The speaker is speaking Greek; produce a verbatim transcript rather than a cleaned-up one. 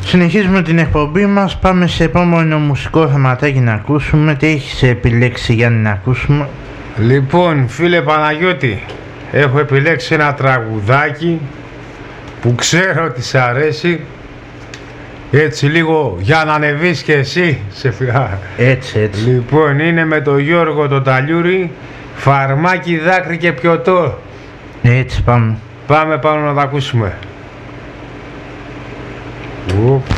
Συνεχίζουμε την εκπομπή μας, πάμε σε επόμενο μουσικό θεματάκι να ακούσουμε. Τι έχεις επιλέξει για να ακούσουμε? Λοιπόν, φίλε Παναγιώτη, έχω επιλέξει ένα τραγουδάκι που ξέρω ότι σ' αρέσει. Έτσι λίγο για να ανεβείς και εσύ σε φιά. Έτσι, έτσι. Λοιπόν, είναι με τον Γιώργο το Ταλιούρι, Φαρμάκι, δάκρυ και πιωτό. Έτσι, πάμε. Πάμε πάνω να τα ακούσουμε. Οπ.